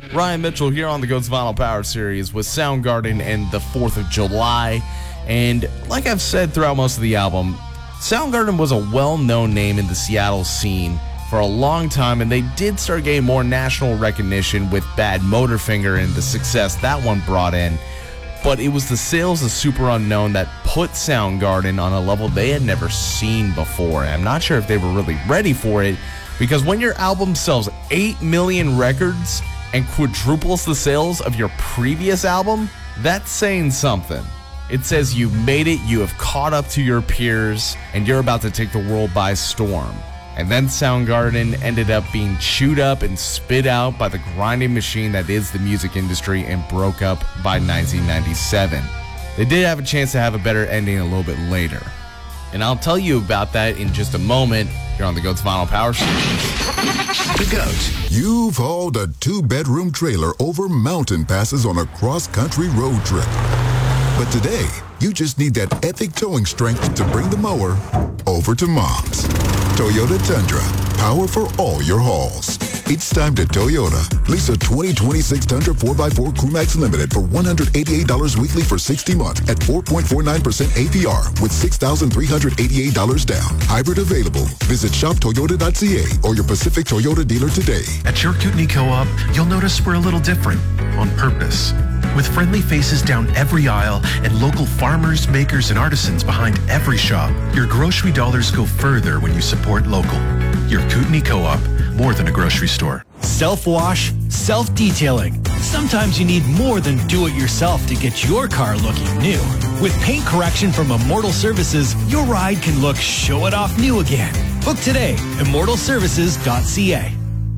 Ryan Mitchell here on the Goats Vinyl Power Series with Soundgarden and the 4th of July. And like I've said throughout most of the album, Soundgarden was a well-known name in the Seattle scene for a long time, and they did start getting more national recognition with Bad Motorfinger and the success that one brought in. But it was the sales of Super Unknown that put Soundgarden on a level they had never seen before. And I'm not sure if they were really ready for it, because when your album sells 8 million records and quadruples the sales of your previous album, that's saying something. It says you made it, you have caught up to your peers, and you're about to take the world by storm. And then Soundgarden ended up being chewed up and spit out by the grinding machine that is the music industry and broke up by 1997. They did have a chance to have a better ending a little bit later. And I'll tell you about that in just a moment here on the Goats Vinyl Power Series. The Goats. You've hauled a 2-bedroom trailer over mountain passes on a cross-country road trip. But today, you just need that epic towing strength to bring the mower over to Mom's. Toyota Tundra, power for all your hauls. It's time to Toyota. Lease a 2026 Tundra 4x4 Crewmax Limited for $188 weekly for 60 months at 4.49% APR with $6,388 down. Hybrid available. Visit shoptoyota.ca or your Pacific Toyota dealer today. At your Kootenai Co-op, you'll notice we're a little different on purpose. With friendly faces down every aisle and local farmers, makers, and artisans behind every shop, your grocery dollars go further when you support local. Your Kootenai Co-op, more than a grocery store. Self-wash, self-detailing. Sometimes you need more than do-it-yourself to get your car looking new. With paint correction from Immortal Services, your ride can look show-it-off new again. Book today, immortalservices.ca.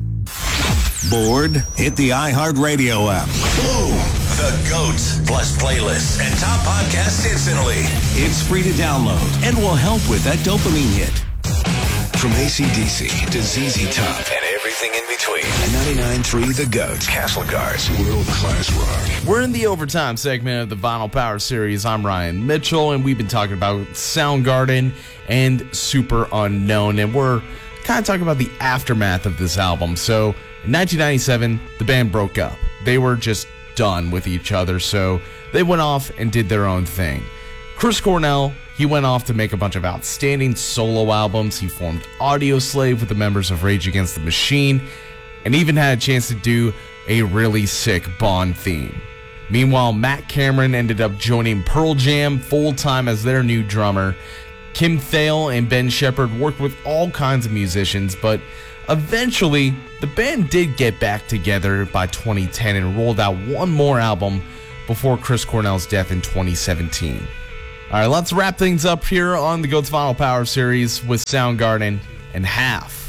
Bored? Hit the iHeartRadio app. Boom! The Goats plus playlists and top podcasts instantly. It's free to download and will help with that dopamine hit. From AC/DC to ZZ Top and everything in between. 99.3 The Goats. Castlegar's world-class rock. We're in the overtime segment of the Vinyl Power Series. I'm Ryan Mitchell, and we've been talking about Soundgarden and Super Unknown, and we're kind of talking about the aftermath of this album. So, in 1997, the band broke up. They were just done with each other, so they went off and did their own thing. Chris Cornell, he went off to make a bunch of outstanding solo albums. He formed Audioslave with the members of Rage Against the Machine, and even had a chance to do a really sick Bond theme. Meanwhile, Matt Cameron ended up joining Pearl Jam full-time as their new drummer. Kim Thale and Ben Shepherd worked with all kinds of musicians, but eventually, the band did get back together by 2010 and rolled out one more album before Chris Cornell's death in 2017. All right, let's wrap things up here on the Goats Vinyl Power Series with Soundgarden and Half.